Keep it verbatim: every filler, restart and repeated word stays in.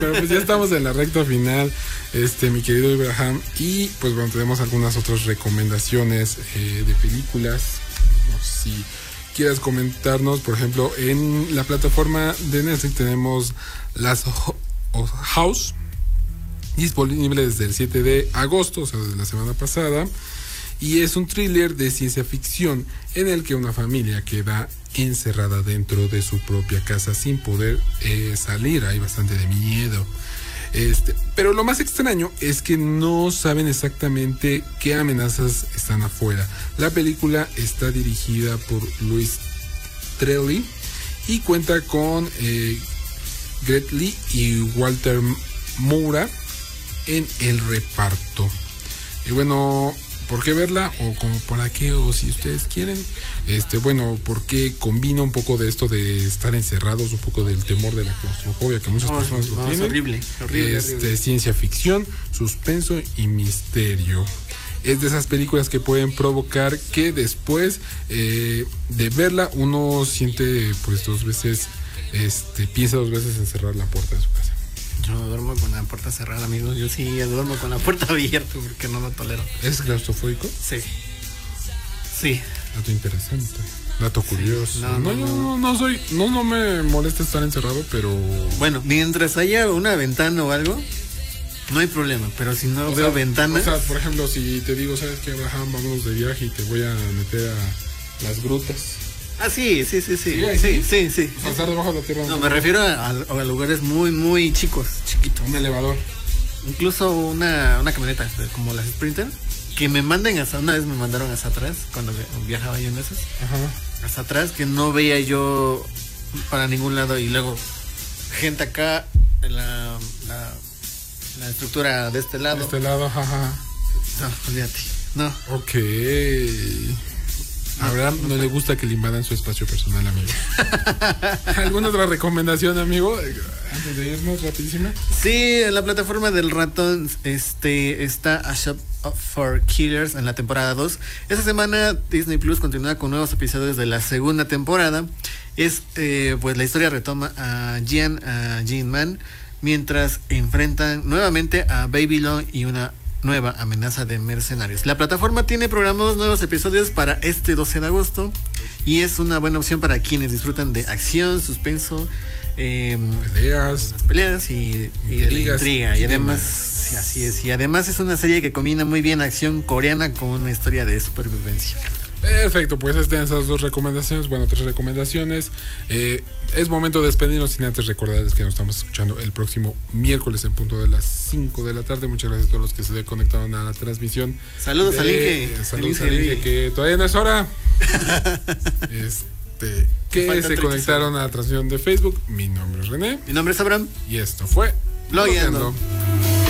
Pero pues ya estamos en la recta final, este, mi querido Abraham. Y pues bueno, tenemos algunas otras recomendaciones eh, de películas. No sé si quieras comentarnos, por ejemplo, en la plataforma de Netflix tenemos Last House, disponible desde el siete de agosto, o sea, desde la semana pasada. Y es un thriller de ciencia ficción en el que una familia queda encerrada dentro de su propia casa sin poder eh, salir. Hay bastante de miedo. Este, pero lo más extraño es que no saben exactamente qué amenazas están afuera. La película está dirigida por Louis Trelli y cuenta con eh, Gret Lee y Walter Moura en el reparto. Y bueno, ¿por qué verla? O como para qué, o si ustedes quieren, este, bueno, porque combina un poco de esto de estar encerrados, un poco del temor de la claustrofobia que muchas no, personas lo no, tienen. Es horrible, horrible, este, horrible. Ciencia ficción, suspenso y misterio. Es de esas películas que pueden provocar que después eh, de verla uno siente pues dos veces, este, piensa dos veces en cerrar la puerta de su casa. Yo duermo con la puerta cerrada, amigos. Yo sí duermo con la puerta abierta porque no lo tolero. ¿Es claustrofóbico? Sí. Sí. Dato interesante. Dato curioso. Sí. No, No, no, no, no. no, no soy, no, no me molesta estar encerrado, pero. Bueno, mientras haya una ventana o algo, no hay problema. Pero si no o veo sea, ventanas. O sea, por ejemplo, si te digo, ¿sabes qué, Abraham? Vámonos de viaje y te voy a meter a las grutas. Ah, sí, sí, sí, sí. Sí, Sí, sí, sí. O sea, estar debajo de la tierra. No, me refiero a, a lugares muy, muy chicos, chiquitos. Un elevador. Incluso una, una camioneta, como las Sprinter, que me manden hasta, una vez me mandaron hasta atrás, cuando viajaba yo en esas. Ajá. Hasta atrás, que no veía yo para ningún lado, y luego gente acá, en la, la, la estructura de este lado. De este lado, ajá. No, olvídate, no. Ok. A Abraham no le gusta que le invadan su espacio personal, amigo. ¿Alguna otra recomendación, amigo? Antes de irnos, rapidísima. Sí, en la plataforma del ratón este, está A Shop for Killers en la temporada dos. Esta semana Disney Plus continúa con nuevos episodios de la segunda temporada. Es, eh, pues la historia retoma a Gian, a Jean Man, mientras enfrentan nuevamente a Babylon y una nueva amenaza de mercenarios. La plataforma tiene programados nuevos episodios para este doce de agosto y es una buena opción para quienes disfrutan de acción, suspenso, eh, peleas, peleas y, y de la intriga. Y además, sí, así es. Y además es una serie que combina muy bien acción coreana con una historia de supervivencia. Perfecto, pues están esas dos recomendaciones, bueno, tres recomendaciones. Eh, es momento de despedirnos sin antes recordarles que nos estamos escuchando el próximo miércoles en punto de las cinco de la tarde. Muchas gracias a todos los que se conectaron a la transmisión. Saludos al Inge. Eh, saludos al Inge, que todavía no es hora. este, que se conectaron a la transmisión de Facebook. Mi nombre es René. Mi nombre es Abraham. Y esto fue Blogueando.